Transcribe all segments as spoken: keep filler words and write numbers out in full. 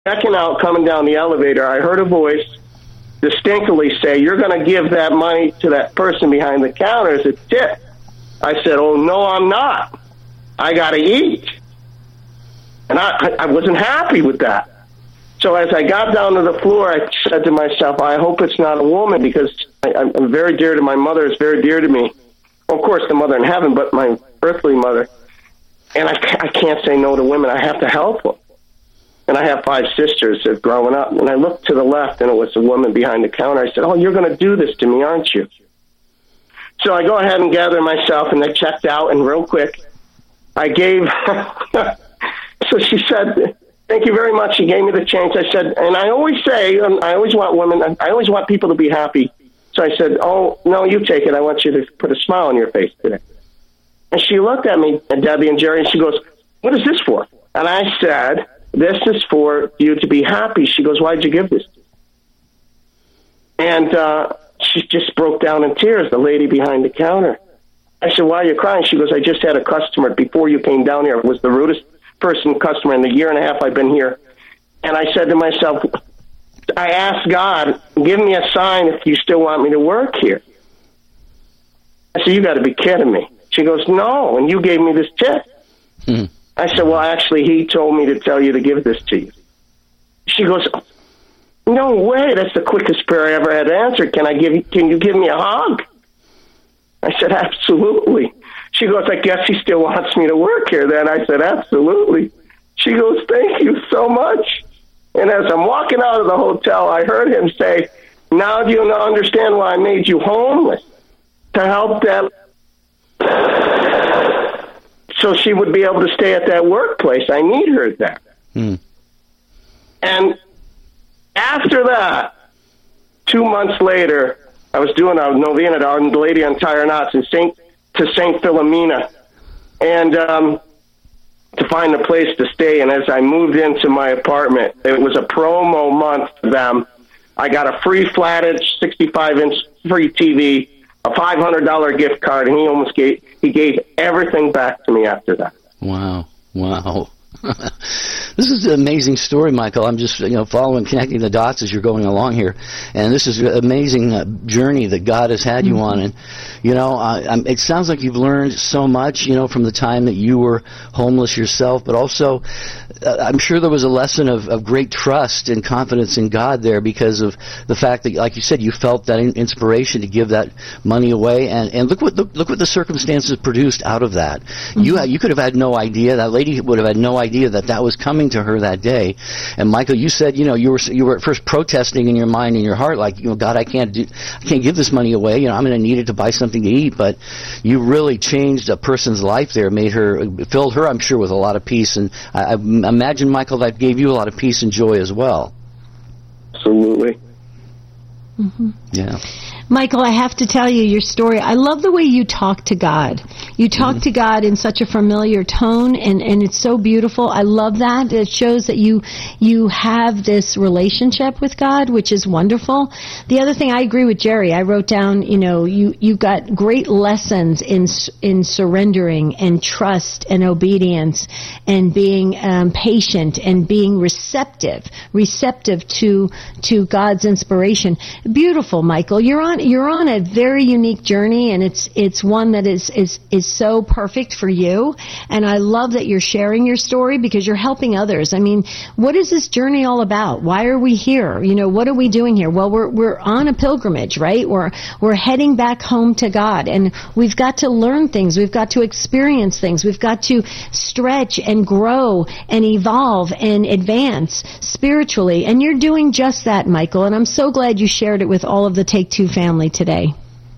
checking out, coming down the elevator, I heard a voice distinctly say, "You're going to give that money to that person behind the counter as a tip." I said, "Oh, no, I'm not. I got to eat." And I, I wasn't happy with that. So as I got down to the floor, I said to myself, I hope it's not a woman, because I, I'm very dear to my mother. It's very dear to me. Well, of course, the mother in heaven, but my earthly mother. And I, I can't say no to women. I have to help them. And I have five sisters that are growing up. And I looked to the left, and it was a woman behind the counter. I said, "Oh, you're going to do this to me, aren't you?" So I go ahead and gather myself, and I checked out, and real quick, I gave... So she said, "Thank you very much." She gave me the change. I said, and I always say, and I always want women, I always want people to be happy. So I said, "Oh, no, you take it. I want you to put a smile on your face today." And she looked at me, and Debbie and Jerry, and she goes, "What is this for?" And I said, "This is for you to be happy." She goes, "Why'd you give this to me?" And uh, she just broke down in tears, the lady behind the counter. I said, "Why are you crying?" She goes, "I just had a customer before you came down here. It was the rudest person customer in the year and a half I've been here." And I said to myself, I asked God, "Give me a sign if you still want me to work here." I said, "You got to be kidding me." She goes, "No, and you gave me this tip." Mm-hmm. I said, "Well, actually, he told me to tell you to give this to you." She goes, "No way, that's the quickest prayer I ever had answered. Can I give you, can you give me a hug?" I said, "Absolutely." She goes, "I guess he still wants me to work here then." I said, "Absolutely." She goes, "Thank you so much." And as I'm walking out of the hotel, I heard him say, "Now do you understand why I made you homeless? To help them so she would be able to stay at that workplace. I need her there." Mm. And after that, two months later, I was doing a novena to Our Lady on Tire Knots in Saint to Saint Philomena, and um, to find a place to stay. And as I moved into my apartment, it was a promo month for them. I got a free flat-edge sixty-five inch free T V, a five hundred dollars gift card, and he almost gave, he gave everything back to me after that. Wow. Wow. This is an amazing story, Michael. I'm just, you know, following, connecting the dots as you're going along here, and this is an amazing uh, journey that God has had you mm-hmm. on. And you know, uh, it sounds like you've learned so much, you know, from the time that you were homeless yourself, but also, uh, I'm sure there was a lesson of, of great trust and confidence in God there, because of the fact that, like you said, you felt that in- inspiration to give that money away, and, and look what look, look what the circumstances produced out of that. Mm-hmm. You you could have had no idea. That lady would have had no idea that that was coming to her that day. And Michael, you said, you know, you were you were at first protesting in your mind and your heart, like, you know, God, I can't do, I can't give this money away. You know, I'm going to need it to buy something to eat. But you really changed a person's life there, made her, filled her, I'm sure, with a lot of peace. And I, I imagine, Michael, that gave you a lot of peace and joy as well. Absolutely. Mm-hmm. Yeah. Michael, I have to tell you your story. I love the way you talk to God. You talk mm-hmm. to God in such a familiar tone, and, and it's so beautiful. I love that. It shows that you you have this relationship with God, which is wonderful. The other thing, I agree with Jerry. I wrote down, you know, you, you got great lessons in in surrendering and trust and obedience and being um, patient and being receptive, receptive to to God's inspiration. Beautiful, Michael. You're on You're on a very unique journey, and it's it's one that is, is, is so perfect for you. And I love that you're sharing your story, because you're helping others. I mean, what is this journey all about? Why are we here? You know, what are we doing here? Well, we're we're on a pilgrimage, right? We're we're heading back home to God, and we've got to learn things. We've got to experience things. We've got to stretch and grow and evolve and advance spiritually. And you're doing just that, Michael. And I'm so glad you shared it with all of the Take Two family today.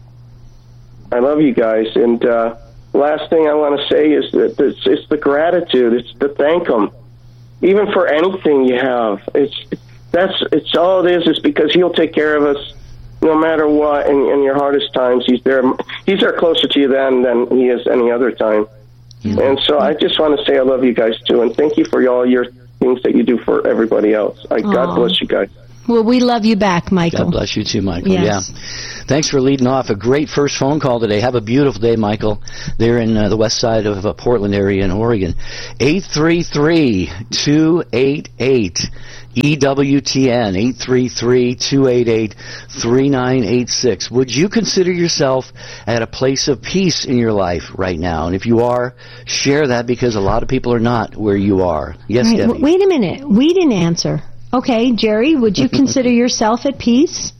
I love you guys, and uh, last thing I want to say is that it's, it's the gratitude. It's to thank them, even for anything you have. It's that's it's all it is. Is because He'll take care of us no matter what. In, in your hardest times, He's there. He's there closer to you then than He is any other time. Mm-hmm. And so I just want to say I love you guys too, and thank you for all your things that you do for everybody else. I, God bless you guys. Well, we love you back, Michael. God bless you too, Michael. Yes. Yeah. Thanks for leading off. A great first phone call today. Have a beautiful day, Michael. They're in uh, the west side of uh, Portland area in Oregon. eight three three, two eight eight, E W T N, eight three three, two eight eight, three nine eight six. Would you consider yourself at a place of peace in your life right now? And if you are, share that, because a lot of people are not where you are. Yes, right. Debbie? W- wait a minute. We didn't answer. Okay, Jerry, would you consider yourself at peace?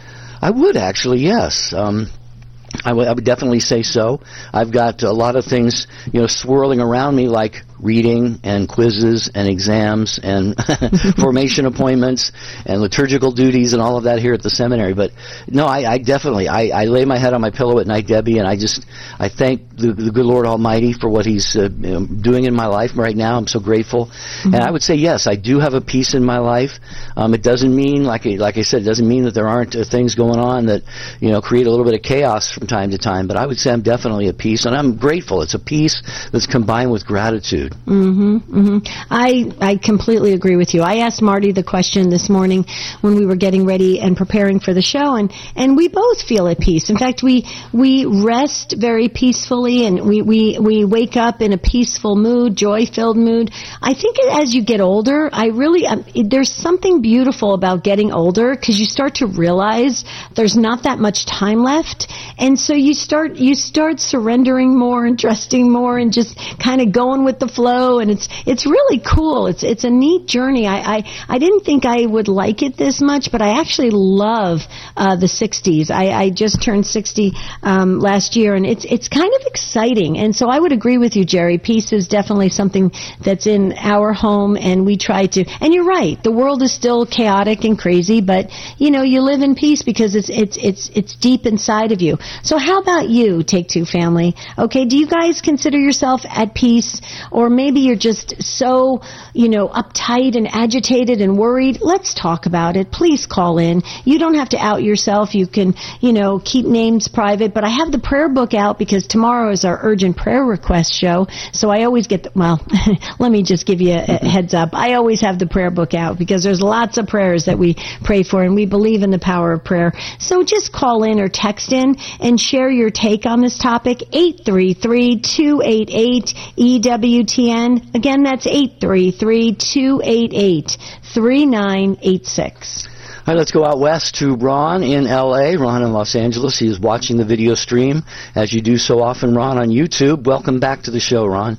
I would actually, yes. Um, I would, I would definitely say so. I've got a lot of things, you know, swirling around me, like reading and quizzes and exams and formation appointments and liturgical duties and all of that here at the seminary. But no, I, I definitely, I, I lay my head on my pillow at night, Debbie, and I just, I thank the, the good Lord Almighty for what He's uh, you know, doing in my life right now. I'm so grateful. Mm-hmm. And I would say, yes, I do have a peace in my life. Um, it doesn't mean, like I, like I said, it doesn't mean that there aren't uh, things going on that, you know, create a little bit of chaos from time to time. But I would say I'm definitely at peace, and I'm grateful. It's a peace that's combined with gratitude. Mm-hmm, mm-hmm. I I completely agree with you. I asked Marty the question this morning when we were getting ready and preparing for the show, and, and we both feel at peace. In fact, we we rest very peacefully, and we, we, we wake up in a peaceful mood, joy-filled mood. I think as you get older, I really um, there's something beautiful about getting older, because you start to realize there's not that much time left, and so you start you start surrendering more and trusting more and just kind of going with the flow. And it's it's really cool. It's it's a neat journey. I I, I didn't think I would like it this much, but I actually love uh, the sixties. I, I just turned sixty um, last year, and it's it's kind of exciting. And so I would agree with you, Jerry. Peace is definitely something that's in our home, and we try to. And you're right. The world is still chaotic and crazy, but you know you live in peace because it's it's it's it's deep inside of you. So how about you, Take Two family? Okay, do you guys consider yourself at peace, or maybe you're just so, you know, uptight and agitated and worried? Let's talk about it. Please call in. You don't have to out yourself. You can, you know, keep names private. But I have the prayer book out because tomorrow is our urgent prayer request show. So I always get, the, well, let me just give you a, a heads up. I always have the prayer book out because there's lots of prayers that we pray for, and we believe in the power of prayer. So just call in or text in and share your take on this topic. eight three three, two eight eight, E W T N. Again, that's eight three three, two eight eight, three nine eight six. All right, let's go out west to Ron in L A. Ron in Los Angeles. He is watching the video stream, as you do so often, Ron, on YouTube. Welcome back to the show, Ron.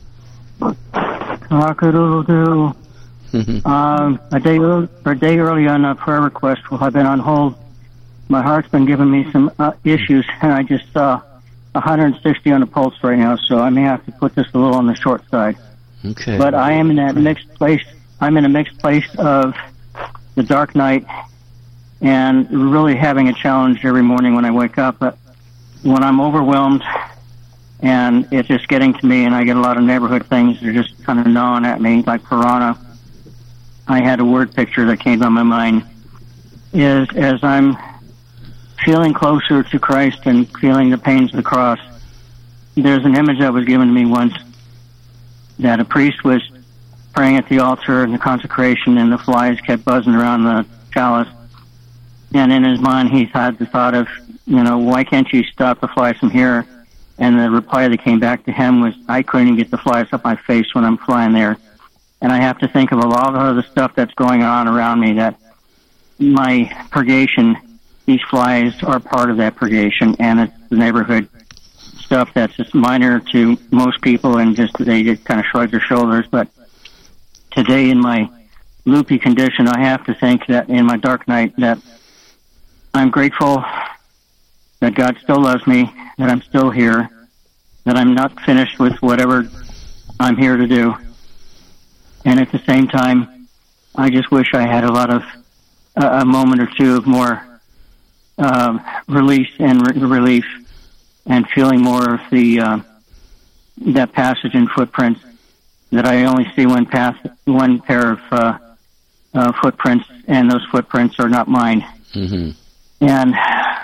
Cock-a-doodle-doo. um, a day early, a day early on a prayer request. Well, I've been on hold. My heart's been giving me some uh, issues, and I just saw one hundred sixty on the pulse right now, so I may have to put this a little on the short side. Okay. But I am in that mixed place. I'm in a mixed place of the dark night and really having a challenge every morning when I wake up. But when I'm overwhelmed and it's just getting to me, and I get a lot of neighborhood things that are just kind of gnawing at me, like piranha, I had a word picture that came to my mind. Is as I'm feeling closer to Christ and feeling the pains of the cross, there's an image that was given to me once that a priest was praying at the altar in the consecration, and the flies kept buzzing around the chalice. And in his mind, he had the thought of, you know, why can't you stop the flies from here? And the reply that came back to him was, I couldn't even get the flies up my face when I'm flying there. And I have to think of a lot of other stuff that's going on around me, that my purgation, these flies are part of that purgation, and it's the neighborhood stuff that's just minor to most people, and just they just kind of shrug their shoulders. But today, in my loopy condition, I have to think that in my dark night that I'm grateful that God still loves me, that I'm still here, that I'm not finished with whatever I'm here to do. And at the same time, I just wish I had a lot of uh, a moment or two of more uh, release and re- relief, and feeling more of the uh, that passage in Footprints, that I only see one path, one pair of uh, uh, footprints, and those footprints are not mine. Mm-hmm. And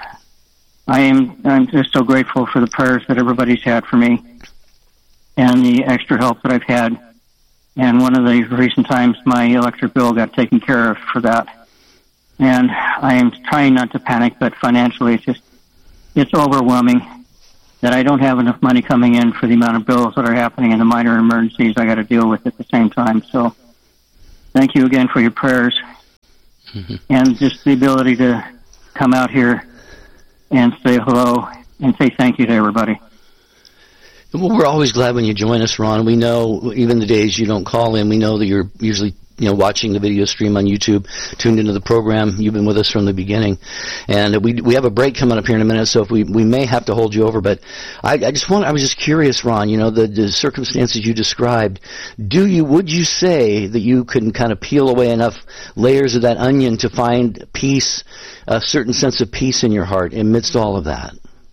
I am I'm just so grateful for the prayers that everybody's had for me, and the extra help that I've had. And one of the recent times, my electric bill got taken care of for that. and I am trying not to panic, but financially it's just, it's overwhelming that I don't have enough money coming in for the amount of bills that are happening and the minor emergencies I got to deal with at the same time. So thank you again for your prayers mm-hmm. and just the ability to come out here and say hello and say thank you to everybody. Well, we're always glad when you join us, Ron. We know even the days you don't call in, we know that you're usually you know, watching the video stream on YouTube, tuned into the program. You've been with us from the beginning. And we we have a break coming up here in a minute, so if we, we may have to hold you over. But I, I just want, I was just curious, Ron, you know, the, the circumstances you described, do you, would you say that you can kind of peel away enough layers of that onion to find peace, a certain sense of peace in your heart amidst all of that?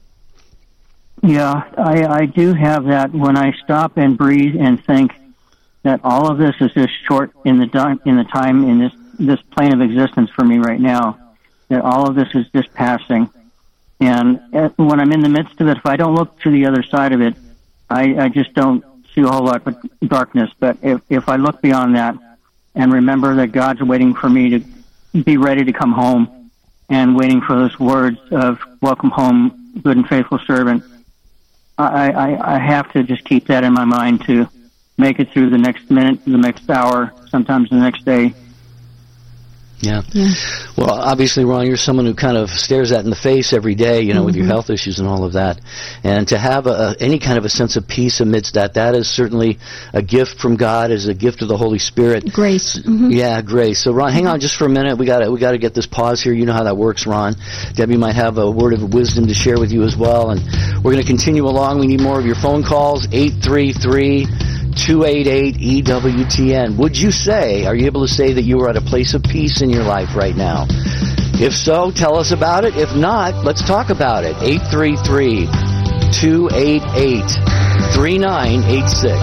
Yeah, I, I do have that when I stop and breathe and think that all of this is just short in the in the time in this this plane of existence for me right now. That all of this is just passing, and when I'm in the midst of it, if I don't look to the other side of it, I, I just don't see a whole lot but darkness. But if if I look beyond that and remember that God's waiting for me to be ready to come home, and waiting for those words of "Welcome home, good and faithful servant," I I, I have to just keep that in my mind too. Make it through the next minute, the next hour, sometimes the next day. Yeah. yeah. Well, obviously, Ron, you're someone who kind of stares that in the face every day, you know, mm-hmm. with your health issues and all of that. And to have a, any kind of a sense of peace amidst that, that is certainly a gift from God, is a gift of the Holy Spirit. Grace. Mm-hmm. Yeah, grace. So, Ron, hang on just for a minute. We got we got to get this pause here. You know how that works, Ron. Debbie might have a word of wisdom to share with you as well. And we're going to continue along. We need more of your phone calls, eight three three, two eight eight, E W T N. Would you say, are you able to say that you are at a place of peace in your life right now? If so, tell us about it. If not, let's talk about it. eight three three, two eight eight, three nine eight six.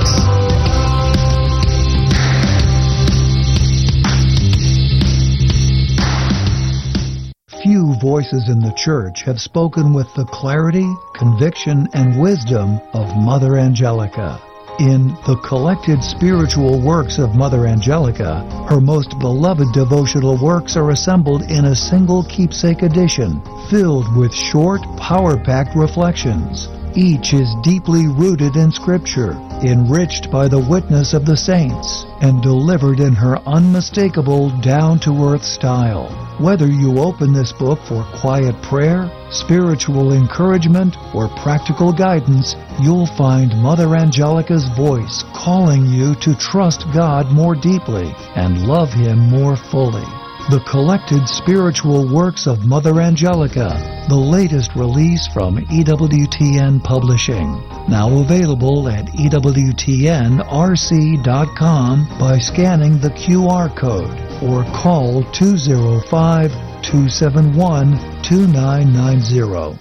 Few voices in the church have spoken with the clarity, conviction, and wisdom of Mother Angelica. In The Collected Spiritual Works of Mother Angelica, her most beloved devotional works are assembled in a single keepsake edition, filled with short, power-packed reflections. Each is deeply rooted in Scripture, enriched by the witness of the saints, and delivered in her unmistakable, down-to-earth style. Whether you open this book for quiet prayer, spiritual encouragement, or practical guidance, you'll find Mother Angelica's voice calling you to trust God more deeply and love Him more fully. The Collected Spiritual Works of Mother Angelica, the latest release from E W T N Publishing. Now available at E W T N R C dot com by scanning the Q R code or call two oh five, two seven one, two nine nine zero.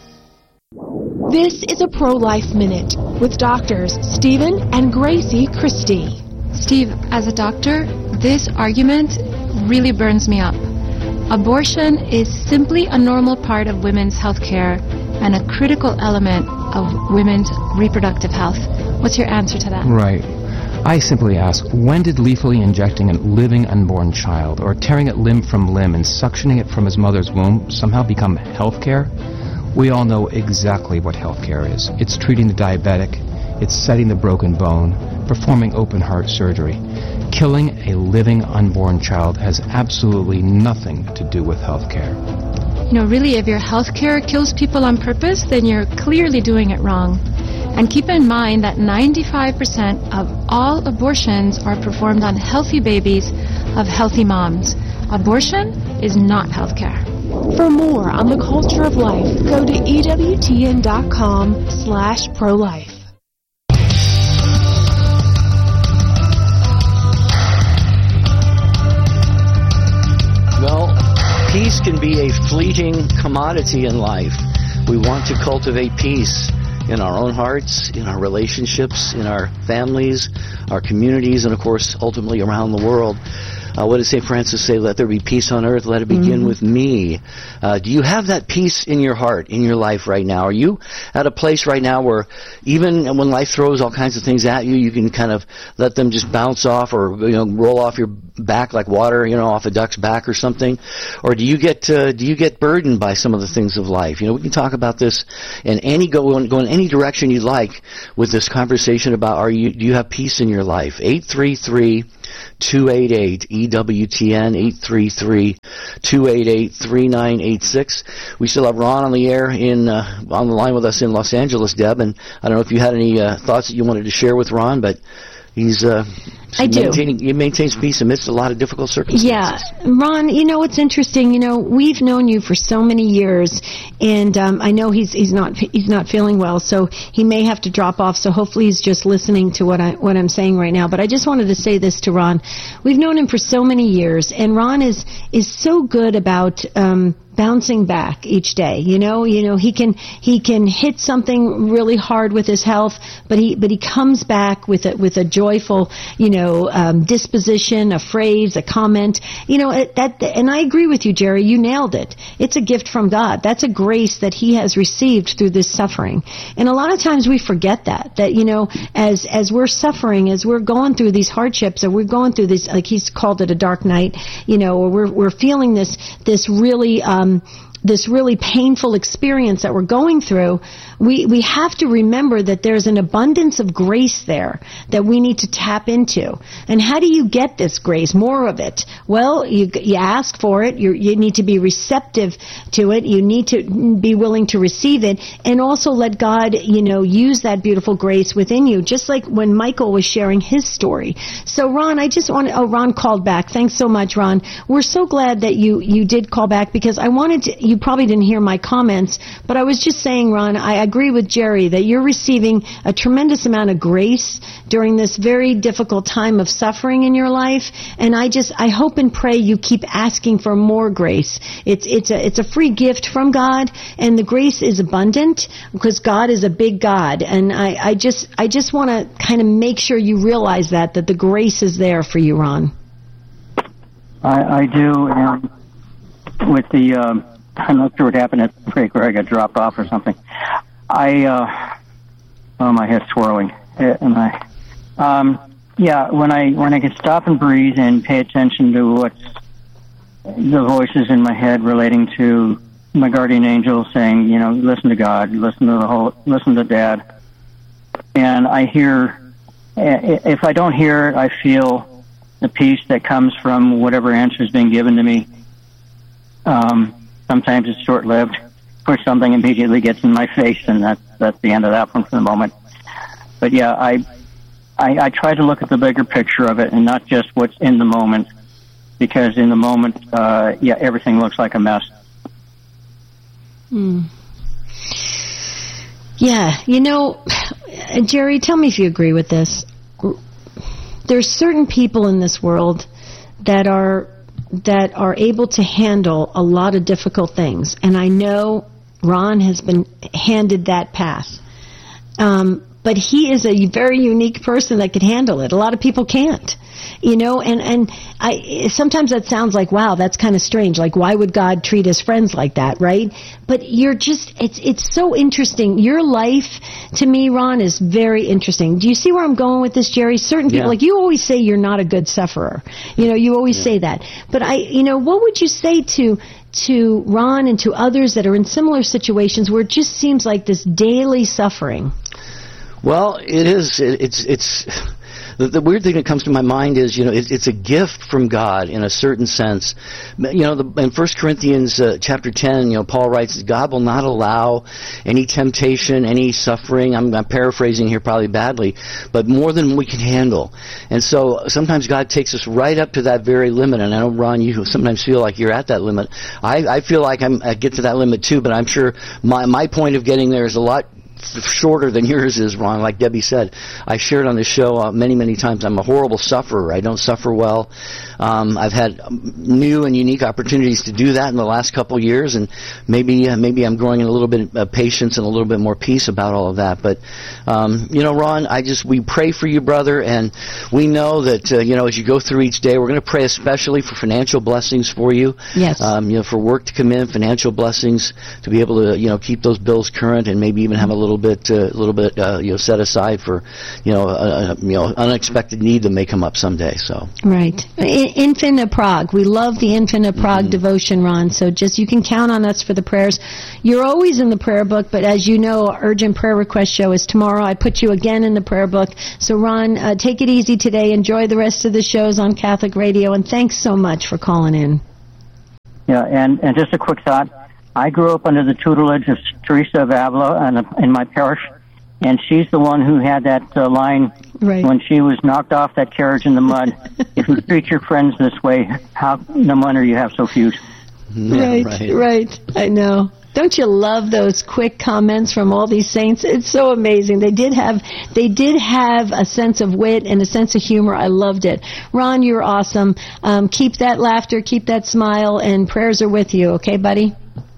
This is a Pro-Life Minute with doctors Stephen and Gracie Christie. Steve, as a doctor, this argument really burns me up. Abortion is simply a normal part of women's health care and a critical element of women's reproductive health. What's your answer to that? Right. I simply ask, when did lethally injecting a living unborn child or tearing it limb from limb and suctioning it from his mother's womb somehow become health care? We all know exactly what health care is. It's treating the diabetic, it's setting the broken bone, performing open heart surgery. Killing a living unborn child has absolutely nothing to do with health care. You know, really, if your health care kills people on purpose, then you're clearly doing it wrong. And keep in mind that ninety-five percent of all abortions are performed on healthy babies of healthy moms. Abortion is not health care. For more on the culture of life, go to E W T N dot com slash pro-life. Well, peace can be a fleeting commodity in life. We want to cultivate peace in our own hearts, in our relationships, in our families, our communities, and of course, ultimately around the world. Uh, what did Saint Francis say? Let there be peace on earth. Let it begin mm-hmm. with me. Uh, do you have that peace in your heart, in your life right now? Are you at a place right now where even when life throws all kinds of things at you, you can kind of let them just bounce off or, you know, roll off your back like water, you know, off a duck's back or something? Or do you get uh, do you get burdened by some of the things of life? You know, we can talk about this in any go go in any direction you'd like with this conversation about are you do you have peace in your life? eight three three, two eight eight, E W T N, eight three three, two eight eight, three nine eight six. We still have Ron on the air in uh, on the line with us in Los Angeles, Deb, and I don't know if you had any uh, thoughts that you wanted to share with Ron, but he's uh, I do. He maintains peace amidst a lot of difficult circumstances. Yeah. Ron, you know, it's interesting. You know, we've known you for so many years, and um, I know he's he's not he's not feeling well, so he may have to drop off. So hopefully he's just listening to what I what I'm saying right now. But I just wanted to say this to Ron. We've known him for so many years, and Ron is is so good about um, bouncing back each day. You know, you know, he can he can hit something really hard with his health, but he but he comes back with a with a joyful, you know, um, disposition, a phrase, a comment. You know, it, that and I agree with you, Jerry. You nailed it. It's a gift from God. That's a grace that he has received through this suffering. And a lot of times we forget that. That you know, as as we're suffering, as we're going through these hardships, or we're going through this, like he's called it a dark night. You know, or we're we're feeling this this really. Um, this really painful experience that we're going through, we, we have to remember that there's an abundance of grace there that we need to tap into. And how do you get this grace, more of it? Well, you, you ask for it. You're, you need to be receptive to it. You need to be willing to receive it, and also let God, you know, use that beautiful grace within you, just like when Michael was sharing his story. So, Ron, I just want to, oh, Ron called back. Thanks so much, Ron. We're so glad that you, you did call back, because I wanted to, you probably didn't hear my comments, but I was just saying, Ron, I agree with Jerry that you're receiving a tremendous amount of grace during this very difficult time of suffering in your life, and I just, I hope and pray you keep asking for more grace. It's, it's a, it's a free gift from God, and the grace is abundant, because God is a big God, and I, I just, I just want to kind of make sure you realize that, that the grace is there for you, Ron. I, I do, and with the, um, I'm not sure what happened at the break where I got dropped off or something. I, uh, oh, my head's swirling. And I, um, yeah, when I, when I can stop and breathe and pay attention to what's the voices in my head relating to my guardian angel saying, you know, listen to God, listen to the whole, listen to Dad. And I hear, if I don't hear it, I feel the peace that comes from whatever answer is being given to me. Um, Sometimes it's short-lived, or something immediately gets in my face, and that's that's the end of that one for the moment. But yeah, I, I I try to look at the bigger picture of it, and not just what's in the moment, because in the moment, uh, yeah, everything looks like a mess. Hmm. Yeah, you know, Jerry, tell me if you agree with this. There's certain people in this world that are. that are able to handle a lot of difficult things. And I know Ron has been handed that path. Um, but he is a very unique person that could handle it. A lot of people can't. You know, and, and I sometimes that sounds like, wow, that's kind of strange. Like, why would God treat his friends like that, right? But you're just, it's it's so interesting. Your life, to me, Ron, is very interesting. Do you see where I'm going with this, Jerry? Certain people, yeah. Like you always say you're not a good sufferer. You know, you always yeah. say that. But I, you know, what would you say to to Ron and to others that are in similar situations where it just seems like this daily suffering? Well, it is, it, it's, it's, The, the weird thing that comes to my mind is, you know, it, it's a gift from God in a certain sense. You know, the, in First Corinthians uh, chapter ten, you know, Paul writes, God will not allow any temptation, any suffering. I'm, I'm paraphrasing here probably badly, but more than we can handle. And so sometimes God takes us right up to that very limit. And I know, Ron, you sometimes feel like you're at that limit. I, I feel like I'm, I get to that limit too, but I'm sure my, my point of getting there is a lot shorter than yours is, Ron. Like Debbie said, I shared on the show uh, many, many times, I'm a horrible sufferer. I don't suffer well. Um, I've had new and unique opportunities to do that in the last couple of years, and maybe uh, maybe I'm growing in a little bit of patience and a little bit more peace about all of that. But, um, you know, Ron, I just, we pray for you, brother, and we know that, uh, you know, as you go through each day, we're going to pray especially for financial blessings for you. Yes. Um, you know, for work to come in, financial blessings, to be able to, you know, keep those bills current and maybe even have a little bit, a uh, little bit, uh, you know, set aside for, you know, a, a, you know, unexpected need that may come up someday. So. Right. I- Infant of Prague. We love the Infant of Prague Mm-hmm. devotion, Ron. So just, you can count on us for the prayers. You're always in the prayer book, but as you know, our urgent prayer request show is tomorrow. I put you again in the prayer book. So Ron, uh, take it easy today. Enjoy the rest of the shows on Catholic Radio, and thanks so much for calling in. Yeah, and, and just a quick thought. I grew up under the tutelage of Teresa of Avila in, in my parish, and she's the one who had that uh, line right. when she was knocked off that carriage in the mud. If you treat your friends this way, how no wonder you have so few. Yeah, right, right, right. I know. Don't you love those quick comments from all these saints? It's so amazing. They did have, they did have a sense of wit and a sense of humor. I loved it. Ron, you're awesome. Um, keep that laughter, keep that smile, and prayers are with you. Okay, buddy?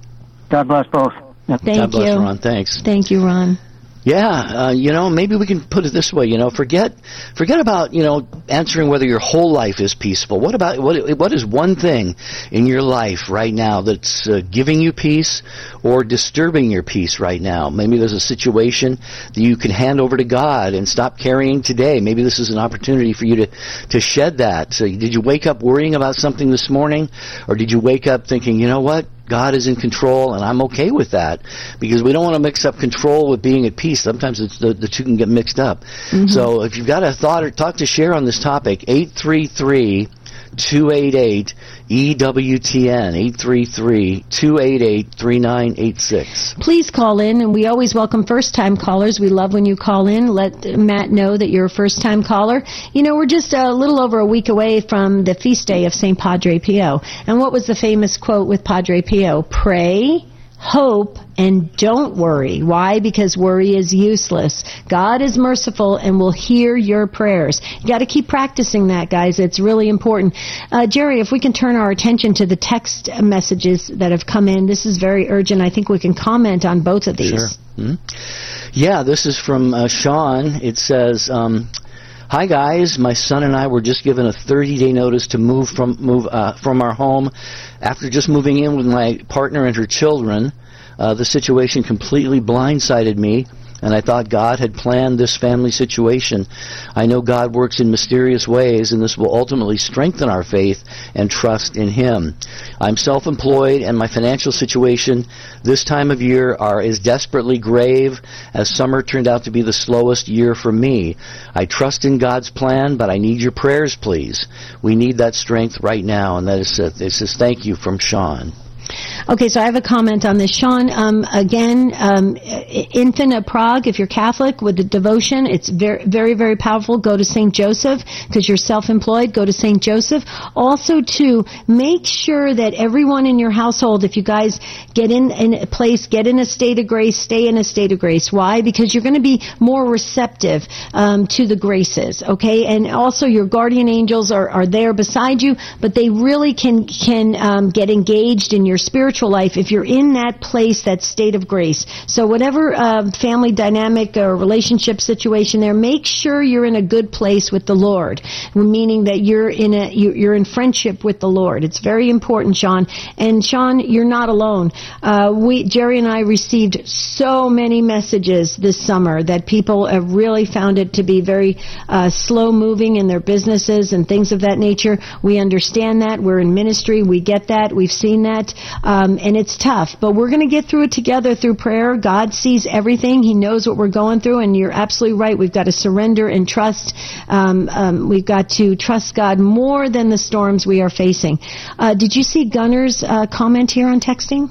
God bless both. Yep. Thank God bless you. Ron. Thanks. Thank you, Ron. Yeah, uh, you know, maybe we can put it this way, you know, forget forget about, you know, answering whether your whole life is peaceful. What about, what what is one thing in your life right now that's uh, giving you peace or disturbing your peace right now? Maybe there's a situation that you can hand over to God and stop carrying today. Maybe this is an opportunity for you to, to shed that. So did you wake up worrying about something this morning, or did you wake up thinking, you know what? God is in control, and I'm okay with that, because we don't want to mix up control with being at peace. Sometimes it's the, the two can get mixed up. Mm-hmm. So if you've got a thought or talk to share on this topic, eight three three, two eight eight, E W T N, eight three three, two eight eight, three nine eight six. Please call in, and we always welcome first-time callers. We love when you call in. Let Matt know that you're a first-time caller. You know, we're just a little over a week away from the feast day of Saint Padre Pio. And what was the famous quote with Padre Pio? Pray, hope, and don't worry. Why? Because worry is useless. God is merciful and will hear your prayers. You got to keep practicing that, guys. It's really important. Uh, Jerry, if we can turn our attention to the text messages that have come in, this is very urgent. I think we can comment on both of these. Sure. Mm-hmm. Yeah, this is from uh, Sean. It says, um, "Hi guys, my son and I were just given a thirty-day notice to move from move uh, from our home. After just moving in with my partner and her children, uh, the situation completely blindsided me, and I thought God had planned this family situation. I know God works in mysterious ways, and this will ultimately strengthen our faith and trust in Him. I'm self-employed, and my financial situation this time of year are is desperately grave, as summer turned out to be the slowest year for me. I trust in God's plan, but I need your prayers, please. We need that strength right now." And that is, uh, it says, thank you, from Sean. Okay, so I have a comment on this. Sean, um, again, um, Infant of Prague, if you're Catholic, with the devotion, it's very, very, very powerful. Go to Saint Joseph, because you're self-employed. Go to Saint Joseph. Also, too, make sure that everyone in your household, if you guys get in, in a place, get in a state of grace, stay in a state of grace. Why? Because you're going to be more receptive um, to the graces, okay? And also, your guardian angels are, are there beside you, but they really can, can um, get engaged in your spiritual life if you're in that place, that state of grace. So whatever uh, family dynamic or relationship situation there, make sure you're in a good place with the Lord, meaning that you're in a you're in friendship with the Lord. It's very important, Sean. And Sean, you're not alone. Uh, we Jerry and I received so many messages this summer that people have really found it to be very uh, slow moving in their businesses and things of that nature. We understand that. We're in ministry. We get that. We've seen that. Um, and it's tough, but we're going to get through it together through prayer. God sees everything. He knows what we're going through, and you're absolutely right. We've got to surrender and trust. Um, um, we've got to trust God more than the storms we are facing. Uh, did you see Gunner's uh, comment here on texting?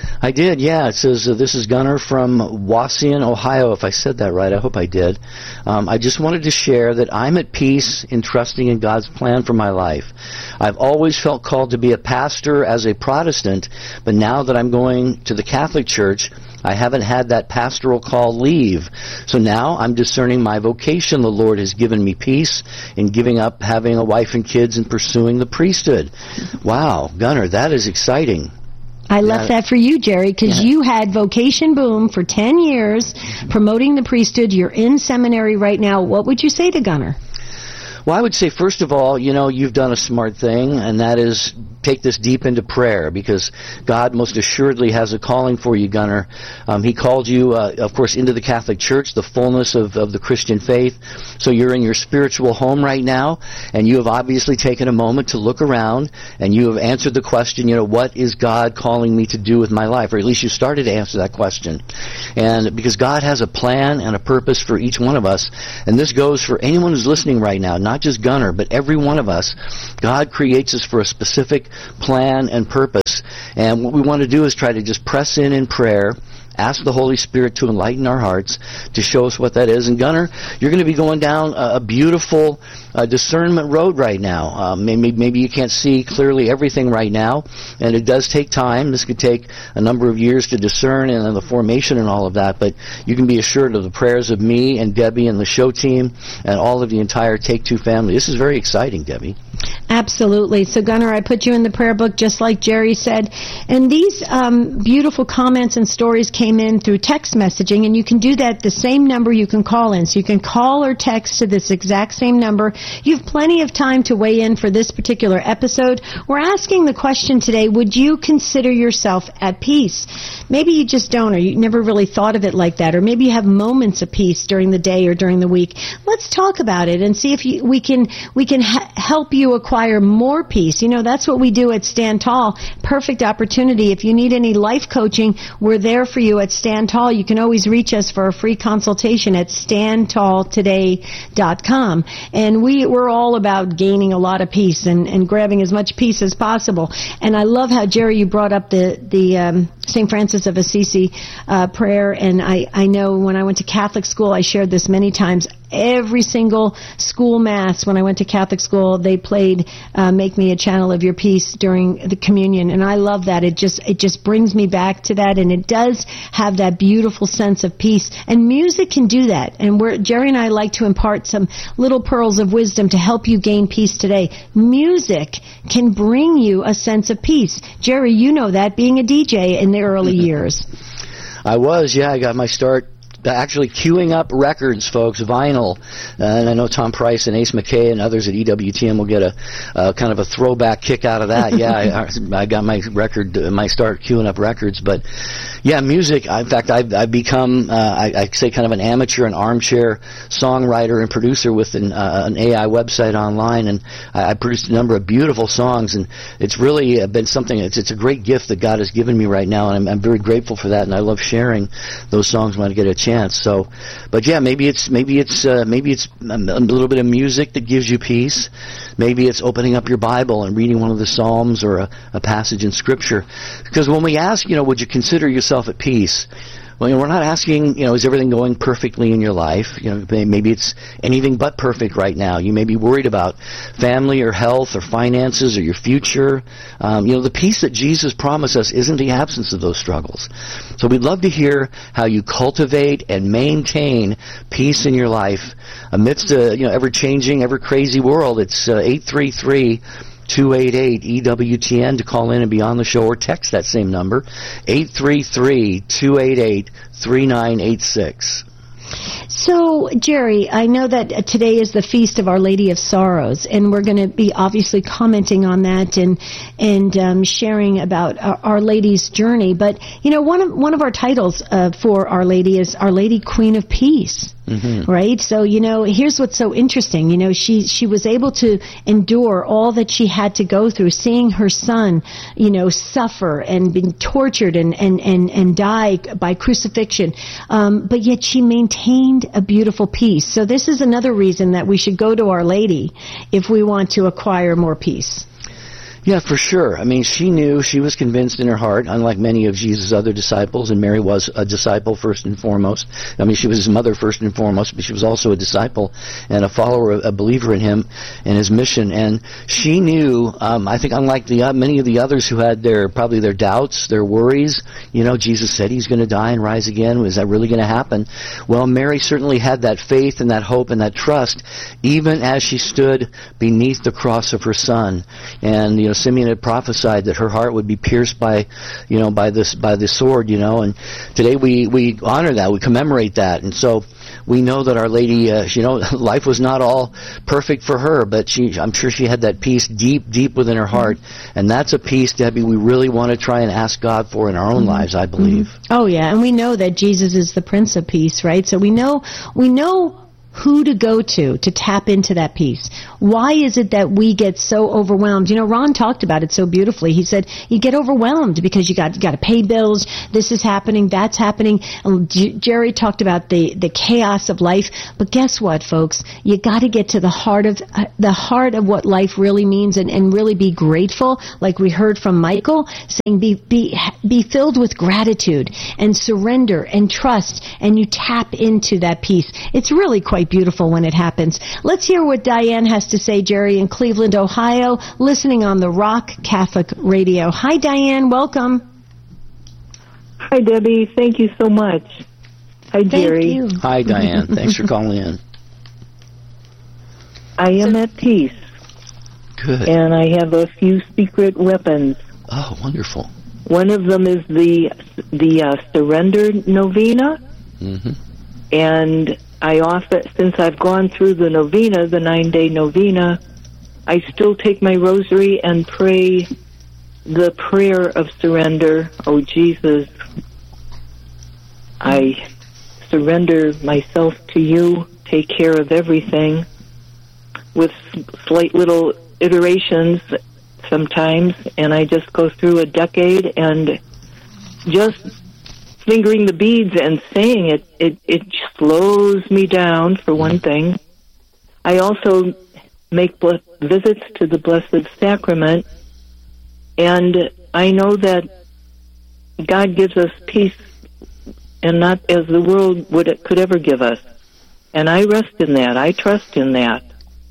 I did, yeah. It says, uh, this is Gunnar from Wauseon, Ohio, if I said that right. I hope I did. Um, I just wanted to share that I'm at peace in trusting in God's plan for my life. I've always felt called to be a pastor as a Protestant, but now that I'm going to the Catholic Church, I haven't had that pastoral call leave. So now I'm discerning my vocation. The Lord has given me peace in giving up having a wife and kids and pursuing the priesthood. Wow, Gunnar, that is exciting. I left yeah. that for you, Jerry, because yeah. you had Vocation Boom for ten years, promoting the priesthood. You're in seminary right now. What would you say to Gunnar? Well, I would say, first of all, you know, you've done a smart thing, and that is take this deep into prayer, because God most assuredly has a calling for you, Gunnar. Um, he called you, uh, of course, into the Catholic Church, the fullness of, of the Christian faith. So you're in your spiritual home right now, and you have obviously taken a moment to look around, and you have answered the question, you know, what is God calling me to do with my life? Or at least you started to answer that question. And because God has a plan and a purpose for each one of us, and this goes for anyone who's listening right now, not just Gunnar, but every one of us. God creates us for a specific plan and purpose, and what we want to do is try to just press in in prayer, ask the Holy Spirit to enlighten our hearts, to show us what that is. And Gunnar, you're going to be going down a, a beautiful uh, discernment road right now. Um, maybe, maybe you can't see clearly everything right now, and it does take time. This could take a number of years to discern and, and the formation and all of that, but you can be assured of the prayers of me and Debbie and the show team and all of the entire Take Two family. This is very exciting, Debbie. Absolutely. So, Gunnar, I put you in the prayer book just like Jerry said. And these um, beautiful comments and stories came in through text messaging, and you can do that the same number you can call in. So you can call or text to this exact same number. You have plenty of time to weigh in for this particular episode. We're asking the question today, would you consider yourself at peace? Maybe you just don't, or you never really thought of it like that, or maybe you have moments of peace during the day or during the week. Let's talk about it and see if you, we can we can ha- help you acquire more peace. You know, that's what we do at Stand Tall. Perfect opportunity. If you need any life coaching, we're there for you at Stand Tall. You can always reach us for a free consultation at stand tall today dot com. And we, we're all about gaining a lot of peace and, and grabbing as much peace as possible. And I love how, Jerry, you brought up the, the um, Saint Francis of Assisi uh, prayer. And I, I know when I went to Catholic school, I shared this many times. Every single school mass when I went to Catholic school, they played uh, "Make Me a Channel of Your Peace" during the communion, and I love that. It just it just brings me back to that, and it does have that beautiful sense of peace. And music can do that. And we're, Jerry and I like to impart some little pearls of wisdom to help you gain peace today. Music can bring you a sense of peace. Jerry, you know that, being a D J in the early years. I was, yeah. I got my start actually queuing up records, folks, vinyl. Uh, and I know Tom Price and Ace McKay and others at E W T M will get a uh, kind of a throwback kick out of that. Yeah, I, I got my record, my start queuing up records. But yeah, music. In fact, I've, I've become, uh, I, I say, kind of an amateur, an armchair songwriter and producer with an, uh, an A I website online, and I, I produced a number of beautiful songs. And it's really been something. It's it's a great gift that God has given me right now, and I'm, I'm very grateful for that. And I love sharing those songs when I get a chance. So, but yeah, maybe it's maybe it's uh, maybe it's a little bit of music that gives you peace. Maybe it's opening up your Bible and reading one of the Psalms or a, a passage in Scripture. Because when we ask, you know, would you consider yourself at peace? Well, you know, we're not asking, you know, is everything going perfectly in your life? You know, maybe it's anything but perfect right now. You may be worried about family or health or finances or your future. Um, you know, the peace that Jesus promised us isn't the absence of those struggles. So we'd love to hear how you cultivate and maintain peace in your life amidst a, you know, ever-changing, ever-crazy world. It's uh, eight three three two eight eight E W T N to call in and be on the show, or text that same number, eight three three two eight eight three nine eight six. So, Jerry, I know that today is the Feast of Our Lady of Sorrows, and we're going to be obviously commenting on that and and um, sharing about our, Our Lady's journey. But, you know, one of, one of our titles uh, for Our Lady is Our Lady Queen of Peace. Mm-hmm. Right? So, you know, here's what's so interesting. You know, she she was able to endure all that she had to go through, seeing her son, you know, suffer and being tortured and, and, and, and die by crucifixion. Um, but yet she maintained a beautiful peace. So this is another reason that we should go to Our Lady if we want to acquire more peace. Yeah, for sure. I mean, she knew, she was convinced in her heart, unlike many of Jesus' other disciples, and Mary was a disciple first and foremost. I mean, she was his mother first and foremost, but she was also a disciple and a follower, a believer in him and his mission. And she knew, um, I think unlike the uh, many of the others who had their, probably their doubts, their worries, you know, Jesus said he's going to die and rise again. Was that really going to happen? Well, Mary certainly had that faith and that hope and that trust, even as she stood beneath the cross of her son. And, you know, Simeon had prophesied that her heart would be pierced by, you know, by this, by the sword, you know, and today we, we honor that, we commemorate that, and so we know that Our Lady, uh, you know, life was not all perfect for her, but she, I'm sure she had that peace deep, deep within her heart, and that's a peace, Debbie, we really want to try and ask God for in our own mm-hmm. lives, I believe. Mm-hmm. Oh yeah, and we know that Jesus is the Prince of Peace, right? So we know, we know who to go to to tap into that peace. Why is it that we get so overwhelmed? You know, Ron talked about it so beautifully. He said you get overwhelmed because you got you got to pay bills. This is happening, that's happening. And J- Jerry talked about the the chaos of life. But guess what, folks? You got to get to the heart of uh, the heart of what life really means, and, and really be grateful. Like we heard from Michael saying, be be be filled with gratitude and surrender and trust, and you tap into that peace. It's really quite beautiful when it happens. Let's hear what Diane has to say, Jerry, in Cleveland, Ohio, listening on the Rock Catholic Radio. Hi, Diane. Welcome. Hi, Debbie. Thank you so much. Hi, Jerry. Thank you. Hi, Diane. Thanks for calling in. I am at peace. Good. And I have a few secret weapons. Oh, wonderful. One of them is the the uh, Surrender Novena. Mm-hmm. And I often, since I've gone through the novena, the nine-day novena, I still take my rosary and pray the prayer of surrender. Oh, Jesus, I surrender myself to you. Take care of everything, with slight little iterations sometimes, and I just go through a decade and just fingering the beads and saying it, it, it slows me down, for one thing. I also make ble- visits to the Blessed Sacrament, and I know that God gives us peace, and not as the world would could ever give us. And I rest in that. I trust in that.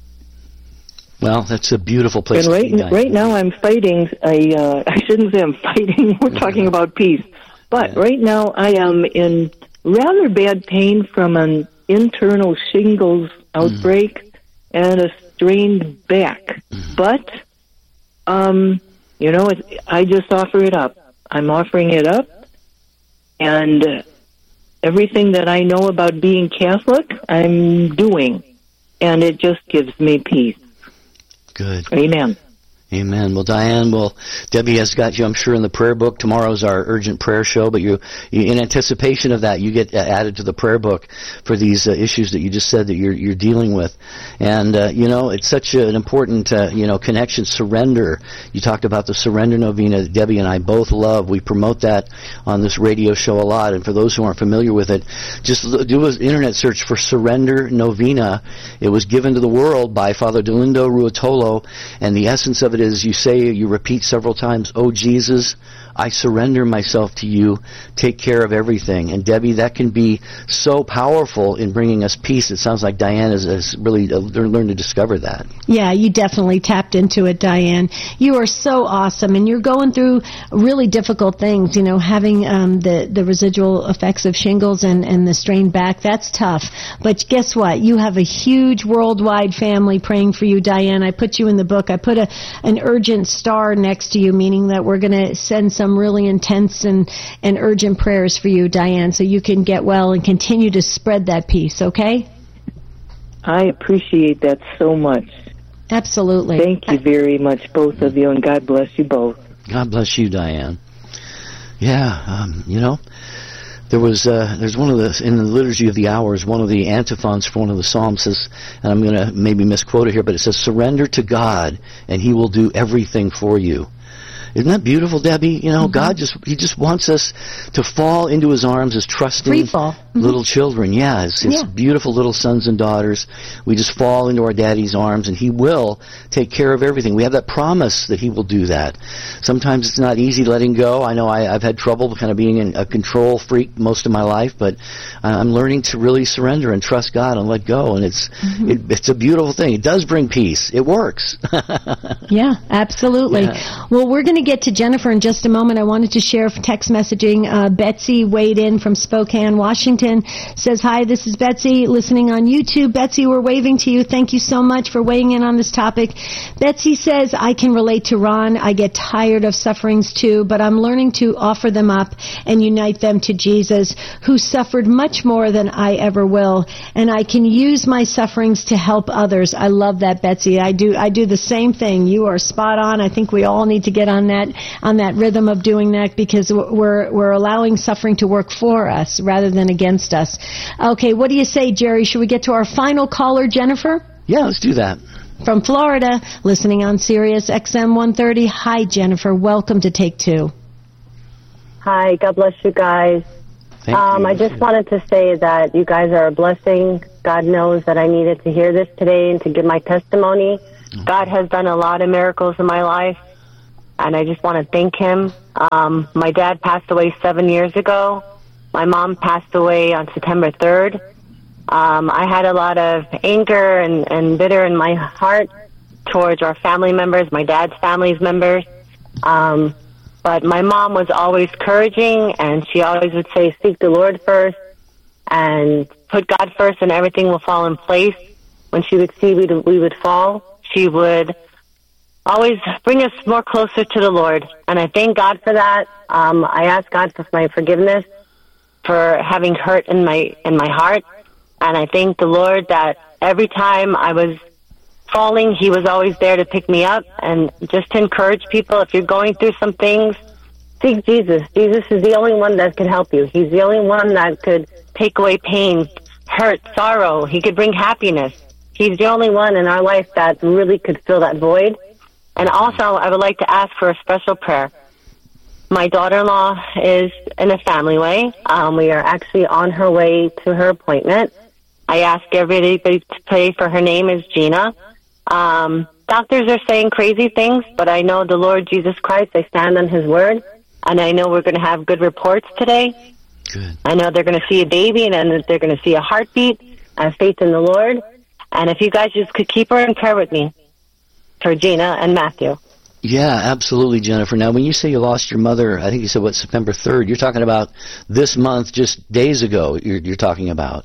Well, that's a beautiful place and to right, be. Right now I'm fighting, a, uh, I shouldn't say I'm fighting, we're talking about peace. But yeah. Right now I am in rather bad pain from an internal shingles outbreak mm. and a strained back. Mm. But, um, you know, it, I just offer it up. I'm offering it up. And uh, everything that I know about being Catholic, I'm doing. And it just gives me peace. Good. Amen. Amen. Well, Diane, well, Debbie has got you, I'm sure, in the prayer book. Tomorrow's our urgent prayer show, but you, you in anticipation of that, you get added to the prayer book for these uh, issues that you just said that you're you're dealing with. And, uh, you know, it's such a, an important, uh, you know, connection, surrender. You talked about the Surrender Novena that Debbie and I both love. We promote that on this radio show a lot. And for those who aren't familiar with it, just do an internet search for Surrender Novena. It was given to the world by Father Dolindo Ruotolo, and the essence of it is you say, you repeat several times, "Oh Jesus, I surrender myself to you. Take care of everything." And Debbie, that can be so powerful in bringing us peace. It sounds like Diane has, has really learned to discover that. Yeah, you definitely tapped into it, Diane. You are so awesome, and you're going through really difficult things. You know, having um, the the residual effects of shingles and and the strained back. That's tough. But guess what? You have a huge worldwide family praying for you, Diane. I put you in the book. I put a an urgent star next to you, meaning that we're going to send some really intense and, and urgent prayers for you, Diane, so you can get well and continue to spread that peace, okay? I appreciate that so much. Absolutely. Thank you very much, both of you, and God bless you both. God bless you, Diane. Yeah, um, you know, there was, uh, there's one of the, in the Liturgy of the Hours, one of the antiphons for one of the Psalms says, and I'm going to maybe misquote it here, but it says, "Surrender to God, and He will do everything for you." Isn't that beautiful, Debbie? You know, mm-hmm. God just, He just wants us to fall into His arms as trusting Free fall. Mm-hmm. little children. Yeah, it's, it's yeah. beautiful little sons and daughters. We just fall into our Daddy's arms, and He will take care of everything. We have that promise that He will do that. Sometimes it's not easy letting go. I know I, I've had trouble kind of being in a control freak most of my life, but I'm learning to really surrender and trust God and let go, and it's mm-hmm. it, it's a beautiful thing. It does bring peace. It works. Yeah, absolutely. Yeah. Well, we're going to get to Jennifer in just a moment. I wanted to share text messaging. Uh, Betsy weighed in from Spokane, Washington, says, hi, this is Betsy, listening on YouTube. Betsy, we're waving to you. Thank you so much for weighing in on this topic. Betsy says, I can relate to Ron. I get tired of sufferings too, but I'm learning to offer them up and unite them to Jesus, who suffered much more than I ever will, and I can use my sufferings to help others. I love that, Betsy. I do I do the same thing. You are spot on. I think we all need to get on that on that rhythm of doing that, because we're we're allowing suffering to work for us rather than against us. Okay, what do you say, Jerry? Should we get to our final caller, Jennifer? Yeah, let's do that. From Florida, listening on Sirius X M one thirty. Hi, Jennifer. Welcome to Take Two. Hi, God bless you guys. Thank um, you. I just wanted to say that you guys are a blessing. God knows that I needed to hear this today and to give my testimony. Okay. God has done a lot of miracles in my life, and I just want to thank Him. Um, my dad passed away seven years ago. My mom passed away on September third. Um, I had a lot of anger and, and bitter in my heart towards our family members, my dad's family's members. Um, but my mom was always encouraging, and she always would say, seek the Lord first and put God first, and everything will fall in place. When she would see we, we would fall, she would always bring us more closer to the Lord. And I thank God for that. Um, I ask God for my forgiveness for having hurt in my in my heart. And I thank the Lord that every time I was falling, He was always there to pick me up, and just to encourage people, if you're going through some things, seek Jesus. Jesus is the only one that can help you. He's the only one that could take away pain, hurt, sorrow. He could bring happiness. He's the only one in our life that really could fill that void. And also, I would like to ask for a special prayer. My daughter-in-law is in a family way. Um, we are actually on her way to her appointment. I ask everybody to pray for her. Name is Gina. Um, doctors are saying crazy things, but I know the Lord Jesus Christ. I stand on His word, and I know we're going to have good reports today. Good. I know they're going to see a baby, and then they're going to see a heartbeat. I have faith in the Lord. And if you guys just could keep her in prayer with me for Gina and Matthew. Yeah, absolutely, Jennifer. Now, when you say you lost your mother, I think you said, what, September third, you're talking about this month, just days ago, you're, you're talking about.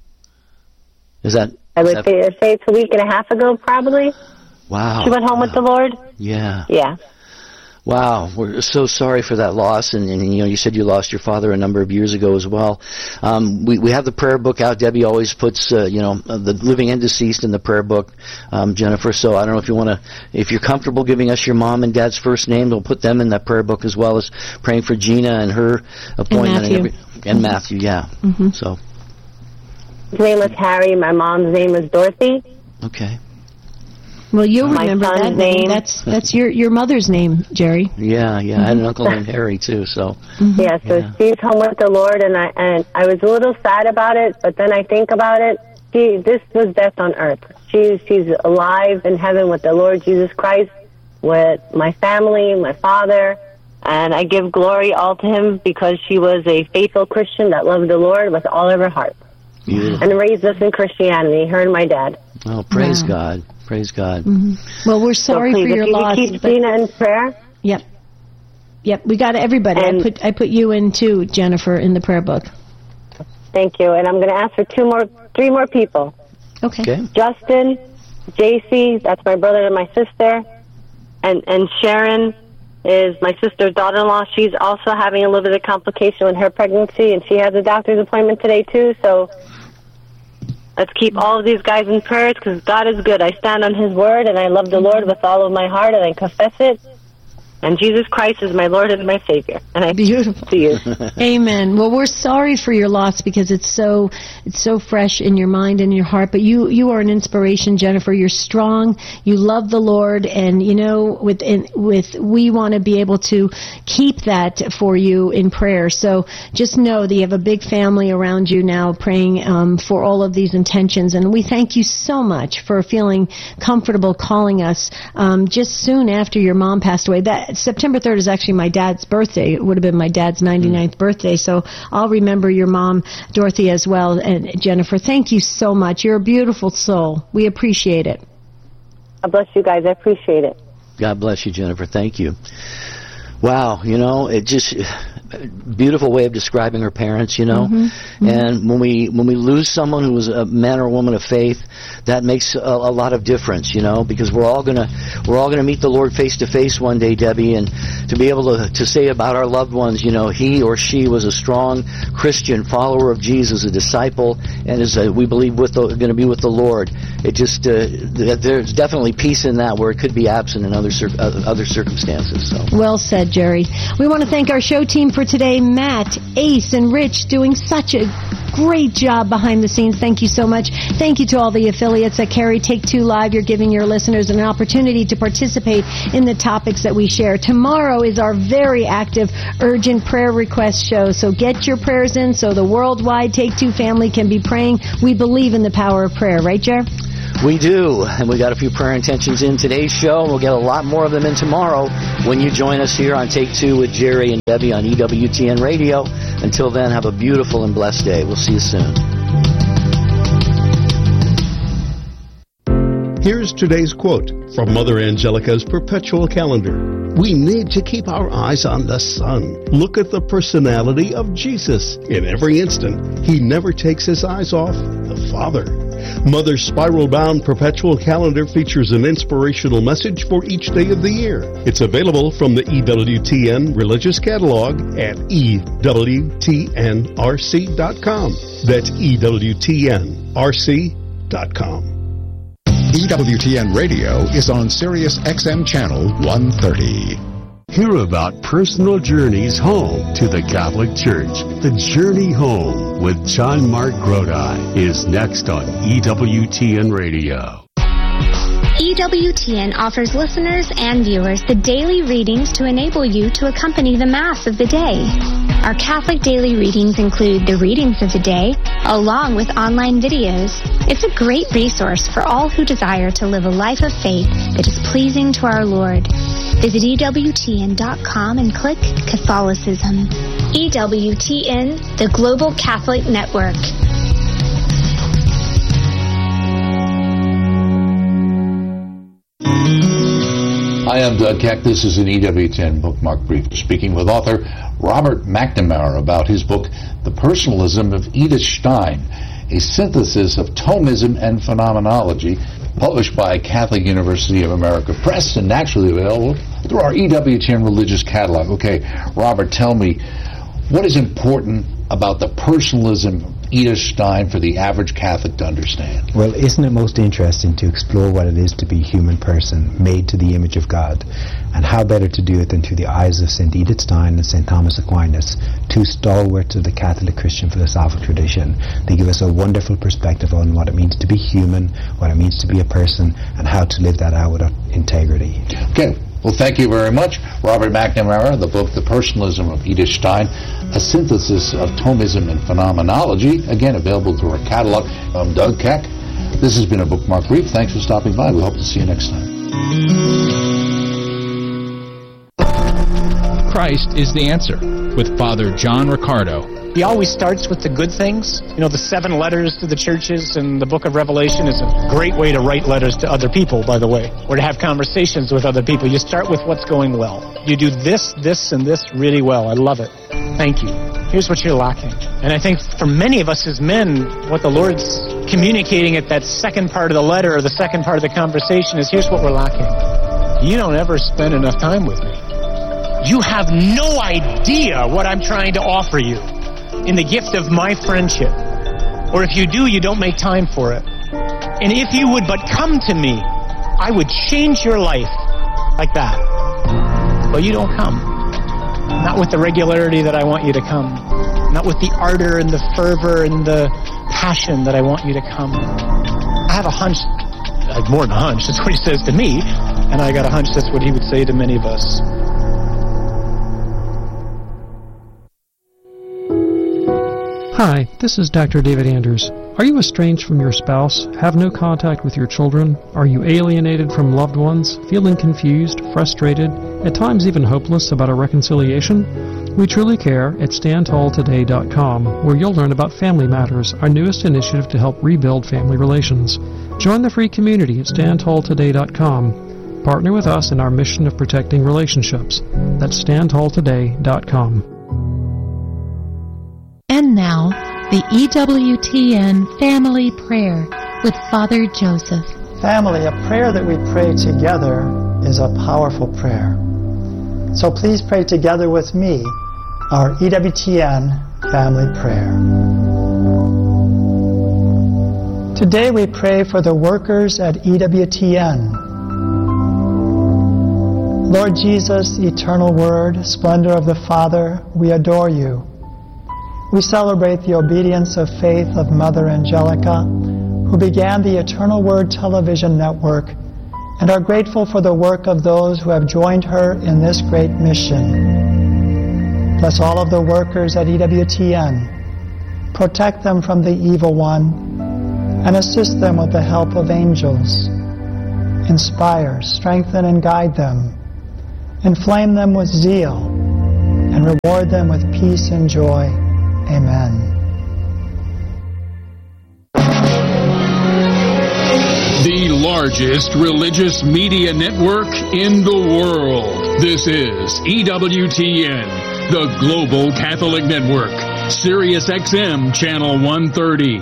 Is that... I would that... say, say it's a week and a half ago, probably. Wow. She went home wow. with the Lord. Yeah. Yeah. Wow, we're so sorry for that loss, and, and you know, you said you lost your father a number of years ago as well. Um, we we have the prayer book out. Debbie always puts uh, you know the living and deceased in the prayer book, um, Jennifer. So I don't know if you want to, if you're comfortable giving us your mom and dad's first name, we'll put them in that prayer book as well as praying for Gina and her appointment and Matthew. and, every, and mm-hmm. Matthew. Yeah. Mm-hmm. So. His name was Harry. My mom's name was Dorothy. Okay. Well, you'll My remember son's that name. name. That's that's your your mother's name, Jerry. Yeah, yeah. Mm-hmm. I had an uncle named Harry too. So. Mm-hmm. Yeah. So yeah. she's home with the Lord, and I and I was a little sad about it, but then I think about it. She this was death on earth. She she's alive in heaven with the Lord Jesus Christ, with my family, my father, and I give glory all to Him because she was a faithful Christian that loved the Lord with all of her heart. Beautiful. And raised us in Christianity, her and my dad. Oh, praise wow. God. Praise God. Mm-hmm. Well, we're sorry so please, for your if you loss. Keep but Gina in prayer. Yep. Yep. We got everybody. And I put I put you in too, Jennifer, in the prayer book. Thank you. And I'm going to ask for two more, three more people. Okay. Okay. Justin, J C, that's my brother and my sister, and and Sharon is my sister's daughter-in-law. She's also having a little bit of complication with her pregnancy, and she has a doctor's appointment today too. So let's keep all of these guys in prayers because God is good. I stand on His word, and I love the Lord with all of my heart, and I confess it. And Jesus Christ is my Lord and my Savior. And I Beautiful. see you. Amen. Well, we're sorry for your loss because it's so it's so fresh in your mind and your heart. But you you are an inspiration, Jennifer. You're strong. You love the Lord, and you know with in, with we want to be able to keep that for you in prayer. So just know that you have a big family around you now praying um, for all of these intentions. And we thank you so much for feeling comfortable calling us um, just soon after your mom passed away. That September third is actually my dad's birthday. It would have been my dad's ninety-ninth mm. birthday. So I'll remember your mom, Dorothy, as well. And Jennifer, thank you so much. You're a beautiful soul. We appreciate it. God bless you guys. I appreciate it. God bless you, Jennifer. Thank you. Wow, you know, it just beautiful way of describing her parents, you know. Mm-hmm. Mm-hmm. And when we when we lose someone who was a man or woman of faith, that makes a, a lot of difference, you know, because we're all gonna we're all gonna meet the Lord face to face one day, Debbie, and to be able to to say about our loved ones, you know, he or she was a strong Christian follower of Jesus, a disciple, and is a, we believe with the, going to be with the Lord. It just uh, there's definitely peace in that where it could be absent in other cir- other circumstances. So. Well said, Jerry. We want to thank our show team for today, Matt, Ace, and Rich, doing such a great job behind the scenes. Thank you so much. Thank you to all the affiliates that carry Take Two Live. You're giving your listeners an opportunity to participate in the topics that we share. Tomorrow is our very active urgent prayer request show, so get your prayers in so the worldwide Take Two family can be praying. We believe in the power of prayer, right, Jer? We do, and we got a few prayer intentions in today's show. We'll get a lot more of them in tomorrow when you join us here on Take Two with Jerry and Debbie on E W T N Radio. Until then, have a beautiful and blessed day. We'll see you soon. Here's today's quote from Mother Angelica's Perpetual Calendar. We need to keep our eyes on the Son. Look at the personality of Jesus. In every instant, He never takes His eyes off the Father. Mother's spiral-bound Perpetual Calendar features an inspirational message for each day of the year. It's available from the E W T N Religious Catalog at E W T N R C dot com. That's E W T N R C dot com. E W T N Radio is on Sirius X M Channel one thirty. Hear about personal journeys home to the Catholic Church. The Journey Home with John Mark Grodi is next on E W T N Radio. E W T N offers listeners and viewers the daily readings to enable you to accompany the Mass of the day. Our Catholic daily readings include the readings of the day, along with online videos. It's a great resource for all who desire to live a life of faith that is pleasing to our Lord. Visit E W T N dot com and click Catholicism. E W T N, the Global Catholic Network. Hi, I'm Doug Keck. This is an E W T N Bookmark Brief, speaking with author Robert McNamara about his book, The Personalism of Edith Stein, a synthesis of Thomism and Phenomenology, published by Catholic University of America Press and naturally available through our E W T N Religious Catalog. Okay, Robert, tell me, what is important about the personalism of Edith Stein for the average Catholic to understand? Well, isn't it most interesting to explore what it is to be a human person made to the image of God? And how better to do it than through the eyes of Saint Edith Stein and Saint Thomas Aquinas, two stalwarts of the Catholic Christian philosophical tradition. They give us a wonderful perspective on what it means to be human, what it means to be a person, and how to live that out with integrity. Okay. Well, thank you very much, Robert McNamara. The book, The Personalism of Edith Stein, a synthesis of Thomism and Phenomenology, again, available through our catalog. I'm Doug Keck. This has been a Bookmark Brief. Thanks for stopping by. We hope to see you next time. Christ is the Answer with Father John Riccardo. He always starts with the good things. You know, the seven letters to the churches and the book of Revelation is a great way to write letters to other people, by the way, or to have conversations with other people. You start with what's going well. You do this, this, and this really well. I love it. Thank you. Here's what you're lacking. And I think for many of us as men, what the Lord's communicating at that second part of the letter or the second part of the conversation is, here's what we're lacking. You don't ever spend enough time with me. You have no idea what I'm trying to offer you in the gift of my friendship. Or if you do, you don't make time for it. And if you would but come to me, I would change your life like that. but you don't come. Not with the regularity that I want you to come. Not with the ardor and the fervor and the passion that I want you to come. I have a hunch, like more than a hunch, that's what he says to me, and I got a hunch that's what he would say to many of us. Hi, this is Doctor David Anders. Are you estranged from your spouse? Have no contact with your children? Are you alienated from loved ones? Feeling confused, frustrated, at times even hopeless about a reconciliation? We truly care at stand tall today dot com, where you'll learn about Family Matters, our newest initiative to help rebuild family relations. Join the free community at stand tall today dot com. Partner with us in our mission of protecting relationships. That's stand tall today dot com. And now, the E W T N Family Prayer with Father Joseph. Family, a prayer that we pray together is a powerful prayer. So please pray together with me our E W T N Family Prayer. Today we pray for the workers at E W T N. Lord Jesus, eternal Word, splendor of the Father, we adore you. We celebrate the obedience of faith of Mother Angelica, who began the Eternal Word television network, and are grateful for the work of those who have joined her in this great mission. Bless all of the workers at E W T N. Protect them from the evil one, and assist them with the help of angels. Inspire, strengthen, and guide them. Inflame them with zeal, and reward them with peace and joy. Amen. The largest religious media network in the world. This is E W T N, the Global Catholic Network, Sirius X M Channel one thirty.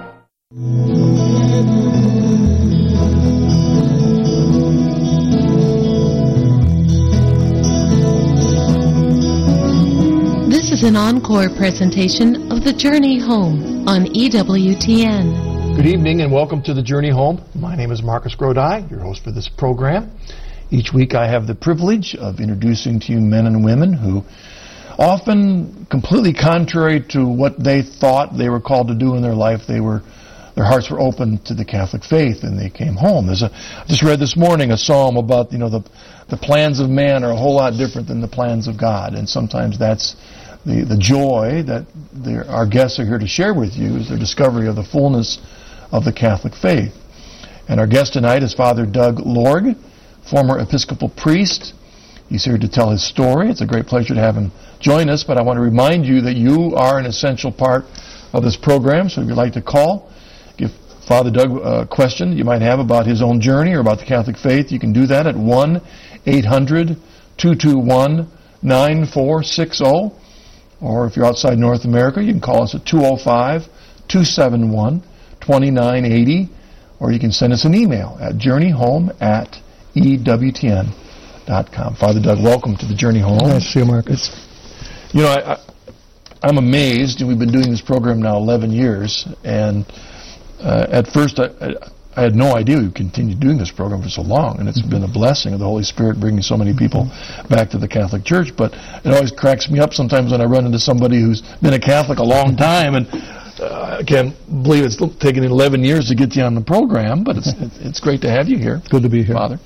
This is an encore presentation of The Journey Home on E W T N. Good evening and welcome to The Journey Home. My name is Marcus Grodi, your host for this program. Each week I have the privilege of introducing to you men and women who, often completely contrary to what they thought they were called to do in their life, they were their hearts were open to the Catholic faith and they came home. There's a, I just read this morning a psalm about, you know, the the plans of man are a whole lot different than the plans of God, and sometimes that's The, the joy that our guests are here to share with you is their discovery of the fullness of the Catholic faith. And our guest tonight is Father Doug Lorg, former Episcopal priest. He's here to tell his story. It's a great pleasure to have him join us, but I want to remind you that you are an essential part of this program, so if you'd like to call, give Father Doug a question you might have about his own journey or about the Catholic faith, you can do that at one eight hundred two two one nine four six zero. Or if you're outside North America, you can call us at two oh five, two seven one, two nine eight zero, or you can send us an email at journeyhome at E W T N dot com. Father Doug, welcome to the Journey Home. Nice to see you, Marcus. You know, I, I, I'm amazed. We've been doing this program now eleven years, and uh, at first I, I, I had no idea we'd continue doing this program for so long, and it's mm-hmm. been a blessing of the Holy Spirit bringing so many people mm-hmm. back to the Catholic Church. But it always cracks me up sometimes when I run into somebody who's been a Catholic a long time, and uh, I can't believe it's taken eleven years to get you on the program, but it's it's great to have you here. Good to be here, Father.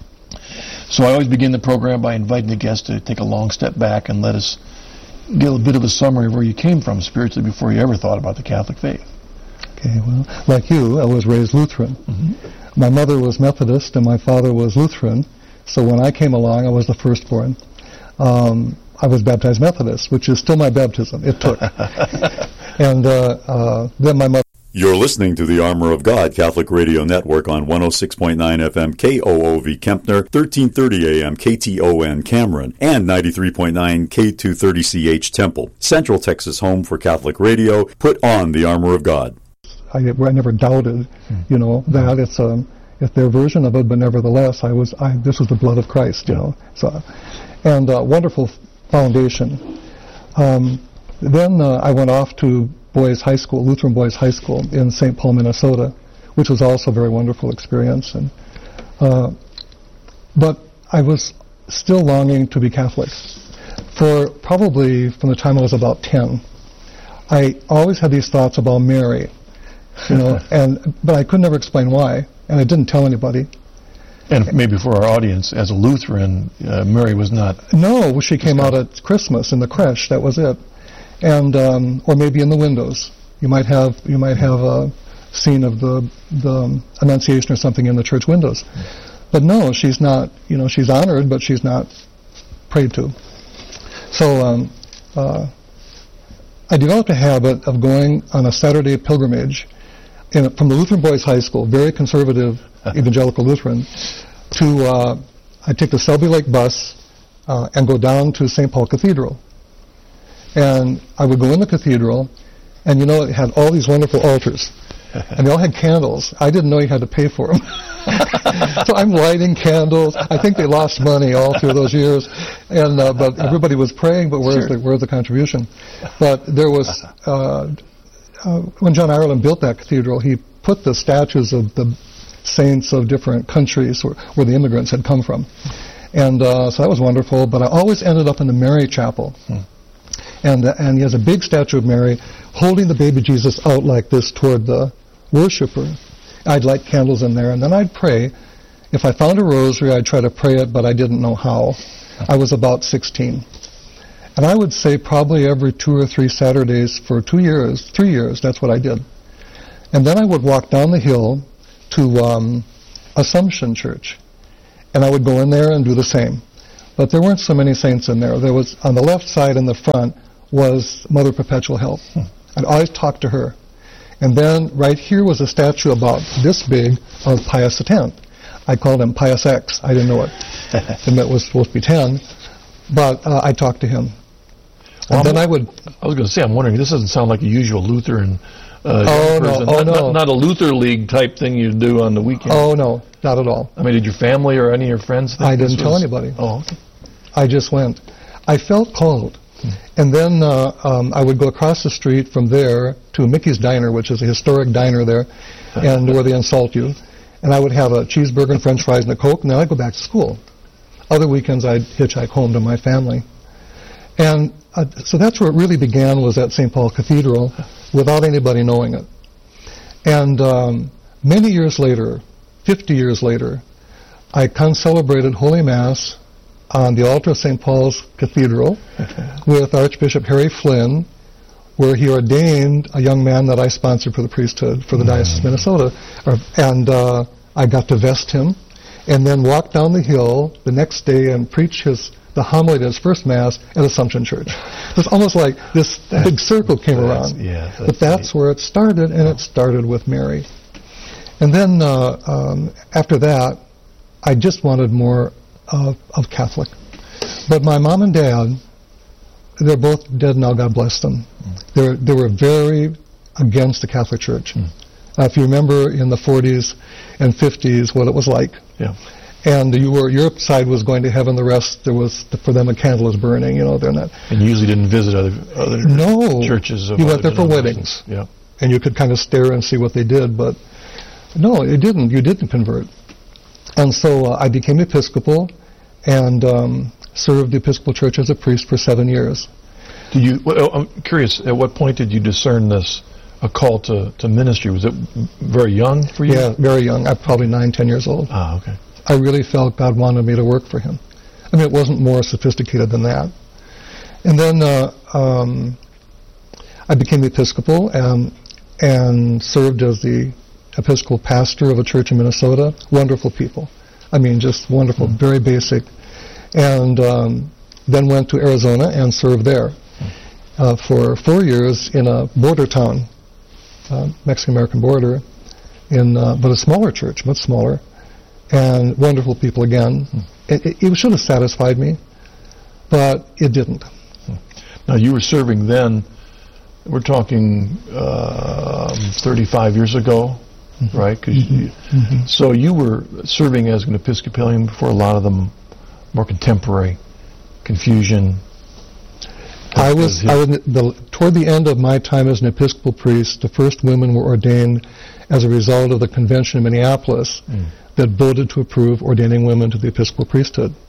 So I always begin the program by inviting the guests to take a long step back and let us get a bit of a summary of where you came from spiritually before you ever thought about the Catholic faith. Okay, well, like you, I was raised Lutheran. Mm-hmm. My mother was Methodist and my father was Lutheran, so when I came along, I was the firstborn. Um, I was baptized Methodist, which is still my baptism. It took. and uh, uh, then my mother... You're listening to the Armor of God Catholic Radio Network on one oh six point nine F M K O O V Kempner, thirteen thirty A M K T O N Cameron, and ninety-three point nine K two thirty C H Temple. Central Texas home for Catholic radio. Put on the Armor of God. I, I never doubted, you know, that it's um, it's their version of it, but nevertheless, I was I this was the blood of Christ, you know. So, and uh, wonderful foundation. Um, then uh, I went off to Boys High School, Lutheran Boys High School in Saint Paul, Minnesota, which was also a very wonderful experience. And uh, but I was still longing to be Catholic. For probably from the time I was about ten, I always had these thoughts about Mary, you know, and but I could never explain why, and I didn't tell anybody. And maybe for our audience, as a Lutheran, uh, Mary was not... No, she came out at Christmas in the creche, that was it. And, um, or maybe in the windows. You might have, you might have a scene of the, the Annunciation or something in the church windows. But no, she's not, you know, she's honored, but she's not prayed to. So, um, uh, I developed a habit of going on a Saturday pilgrimage in, from the Lutheran Boys High School, very conservative evangelical Lutheran, to, uh, I'd take the Selby Lake bus uh, and go down to Saint Paul Cathedral. And I would go in the cathedral, and you know, it had all these wonderful altars. And they all had candles. I didn't know you had to pay for them. So I'm lighting candles. I think they lost money all through those years. And uh, but everybody was praying, but where's, sure. the, where's the contribution? But there was, uh, uh, when John Ireland built that cathedral, he put the statues of the saints of different countries where, where the immigrants had come from. And uh, so that was wonderful. But I always ended up in the Mary Chapel. Hmm. And, uh, and he has a big statue of Mary holding the baby Jesus out like this toward the worshiper. I'd light candles in there, and then I'd pray. If I found a rosary, I'd try to pray it, but I didn't know how. I was about sixteen. And I would say probably every two or three Saturdays for two years, three years, that's what I did. And then I would walk down the hill to um, Assumption Church, and I would go in there and do the same. But there weren't so many saints in there. There was, on the left side in the front, was Mother Perpetual Help. Hmm. I'd always talk to her. And then right here was a statue about this big of Pius the Tenth. I called him Pius X. I didn't know what it was supposed to be ten. But uh, I talked to him. Well, and then I would... I was going to say, I'm wondering, this doesn't sound like a usual Lutheran uh, oh, no, person. Oh, not, no. Not, not a Luther League type thing you do on the weekend. Oh, no. Not at all. I mean, did your family or any of your friends think I didn't this tell was... anybody. Oh, okay. I just went. I felt called. Hmm. And then uh, um, I would go across the street from there to Mickey's Diner, which is a historic diner there, and where they insult you. And I would have a cheeseburger and french fries and a Coke, and then I'd go back to school. Other weekends I'd hitchhike home to my family. And uh, so that's where it really began, was at Saint Paul Cathedral, without anybody knowing it. And um, many years later, fifty years later, I concelebrated Holy Mass on the altar of Saint Paul's Cathedral with Archbishop Harry Flynn, where he ordained a young man that I sponsored for the priesthood for the mm. Diocese of Minnesota. And uh, I got to vest him, and then walk down the hill the next day and preach his the homily at his first Mass at Assumption Church. It's almost like this that's, big circle came around. Yeah, that's but that's neat. Where it started, and it started with Mary. And then uh, um, after that, I just wanted more of, of Catholic. But my mom and dad, they're both dead now, God bless them. Mm. They're, they were very against the Catholic Church. Mm. Uh, if you remember in the forties and fifties what it was like. Yeah. And you were, your side was going to heaven, the rest, there was, for them a candle is burning, you know, they're not. And you usually didn't visit other, other no, churches. Of you went there for weddings. Yeah. And you could kind of stare and see what they did, but no, it didn't. You didn't convert. And so uh, I became Episcopal and um, served the Episcopal Church as a priest for seven years. Did you? Well, I'm curious. At what point did you discern this a call to, to ministry? Was it very young for you? Yeah, very young. I'm probably nine, ten years old. Ah, okay. I really felt God wanted me to work for Him. I mean, it wasn't more sophisticated than that. And then uh, um, I became Episcopal and and served as the Episcopal pastor of a church in Minnesota. Wonderful people. I mean, just wonderful, mm. very basic. And um, then went to Arizona and served there uh, for four years in a border town, uh, Mexican-American border, in uh, but a smaller church, much smaller, and wonderful people again. Mm. It, it, it should have satisfied me, but it didn't. Now, you were serving then, we're talking uh, thirty-five years ago, mm-hmm. right? Cause mm-hmm. You, mm-hmm. So you were serving as an Episcopalian before a lot of them more contemporary confusion. I was, I was the, toward the end of my time as an Episcopal priest, the first women were ordained as a result of the convention in Minneapolis mm. that voted to approve ordaining women to the Episcopal priesthood.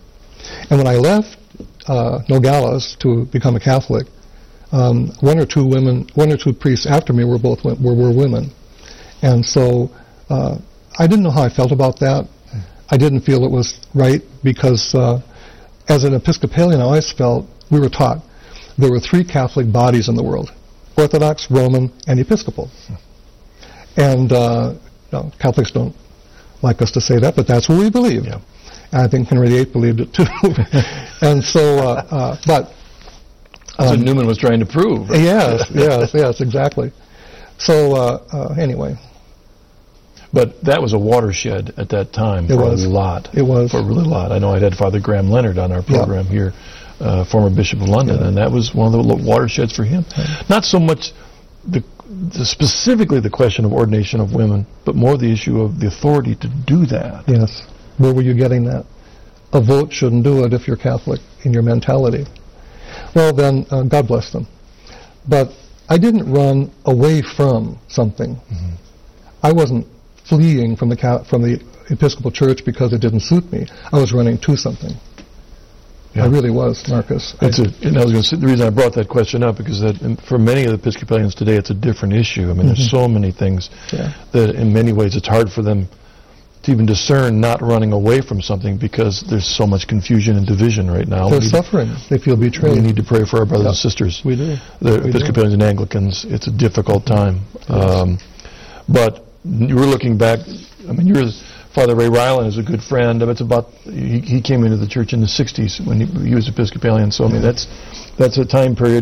And when I left uh, Nogales to become a Catholic, um, one or two women, one or two priests after me were both were, were women, and so uh, I didn't know how I felt about that. I didn't feel it was right because, uh, as an Episcopalian, I always felt we were taught there were three Catholic bodies in the world: Orthodox, Roman, and Episcopal. And uh, no, Catholics don't like us to say that, but that's what we believe. Yeah. And I think Henry the Eighth believed it too. And so, uh, uh, but that's um, what Newman was trying to prove. Right? Yes, yes, yes, exactly. So uh, uh, anyway. But that was a watershed at that time it for was. a lot. It was. For a really lot. I know I had Father Graham Leonard on our program yeah. here, uh, former Bishop of London, yeah. and that was one of the watersheds for him. Yeah. Not so much the, the specifically the question of ordination of women, but more the issue of the authority to do that. Yes. Where were you getting that? A vote shouldn't do it if you're Catholic in your mentality. Well, then, uh, God bless them. But I didn't run away from something. Mm-hmm. I wasn't fleeing from the from the Episcopal Church because it didn't suit me. I was running to something. Yeah. I really was, Marcus. It's I, a, and I was going to say, the reason I brought that question up because that for many of the Episcopalians today, it's a different issue. I mean, mm-hmm. there's so many things yeah. that, in many ways, it's hard for them to even discern not running away from something because there's so much confusion and division right now. They're suffering. To, they feel betrayed. We need to pray for our brothers yeah. and sisters. We do. The we Episcopalians do. and Anglicans. It's a difficult time. Yes. Um, but you were looking back. I mean, you're Father Ray Ryland is a good friend. It's about he, he came into the church in the sixties when he, he was Episcopalian. So I mean, that's that's a time period